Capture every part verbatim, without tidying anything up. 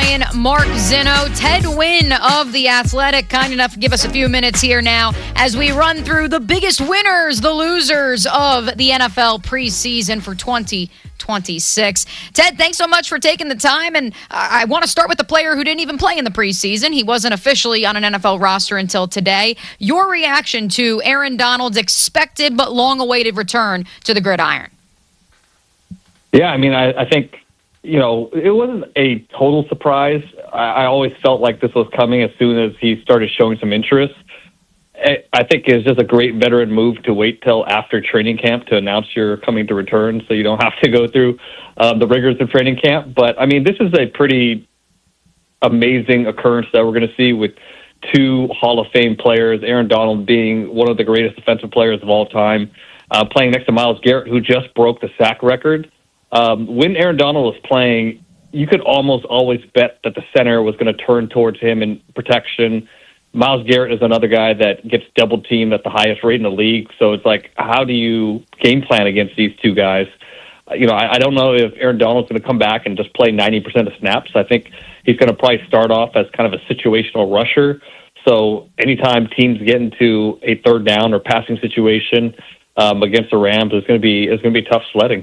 Ryan, Mark Zinno, Ted Wynn of The Athletic, kind enough to give us a few minutes here now as we run through the biggest winners, the losers of the N F L preseason for twenty twenty-six. Ted, thanks so much for taking the time, and I want to start with the player who didn't even play in the preseason. He wasn't officially on an N F L roster until today. Your reaction to Aaron Donald's expected but long-awaited return to the gridiron? Yeah, I mean, I, I think, you know, it wasn't a total surprise. I, I always felt like this was coming as soon as he started showing some interest. I think it's just a great veteran move to wait till after training camp to announce you're coming to return, so you don't have to go through um, the rigors of training camp. But, I mean, this is a pretty amazing occurrence that we're going to see with two Hall of Fame players, Aaron Donald being one of the greatest defensive players of all time, uh, playing next to Myles Garrett, who just broke the sack record. Um, when Aaron Donald was playing, you could almost always bet that the center was going to turn towards him in protection. Myles Garrett is another guy that gets double teamed at the highest rate in the league. So it's like, how do you game plan against these two guys? Uh, you know, I, I don't know if Aaron Donald's going to come back and just play ninety percent of snaps. I think he's going to probably start off as kind of a situational rusher. So anytime teams get into a third down or passing situation um, against the Rams, it's going to be it's going to be tough sledding.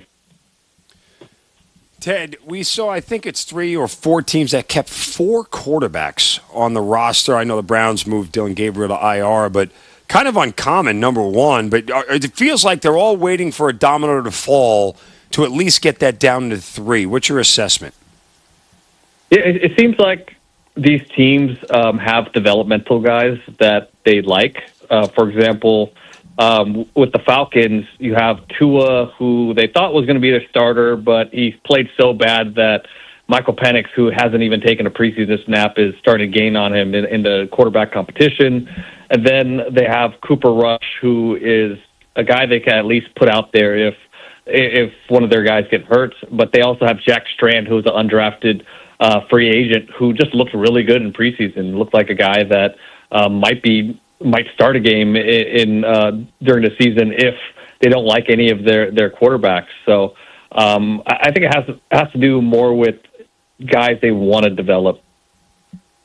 Ted, we saw, I think it's three or four teams that kept four quarterbacks on the roster. I know the Browns moved Dylan Gabriel to I R, but kind of uncommon, number one. But it feels like they're all waiting for a domino to fall to at least get that down to three. What's your assessment? Yeah, it, it seems like these teams um, have developmental guys that they like. Uh, for example, Um, with the Falcons, you have Tua, who they thought was going to be their starter, but he's played so bad that Michael Penix, who hasn't even taken a preseason snap, is starting to gain on him in, in the quarterback competition. And then they have Cooper Rush, who is a guy they can at least put out there if if one of their guys get hurt. But they also have Jack Strand, who's an undrafted uh, free agent, who just looked really good in preseason. Looked like a guy that um, might be might start a game in, in uh, during the season if they don't like any of their, their quarterbacks. So um, I, I think it has to, has to do more with guys they want to develop.